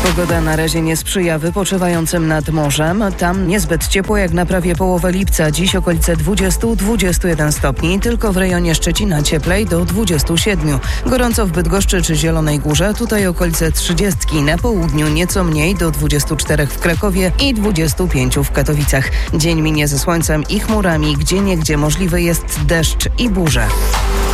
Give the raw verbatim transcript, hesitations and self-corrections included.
Pogoda na razie nie sprzyja wypoczywającym nad morzem. Tam niezbyt ciepło jak na prawie połowę lipca. Dziś okolice dwadzieścia do dwudziestu jeden stopni. Tylko w rejonie Szczecina cieplej do dwudziestu siedmiu. Gorąco w Bydgoszczy czy Zielonej Górze. Tutaj okolice trzydziestki. Na południu nieco mniej do dwudziestu czterech w Krakowie i dwudziestu pięciu w Katowicach. Dzień minie ze słońcem i chmurami. Gdzieniegdzie możliwy jest deszcz i burze.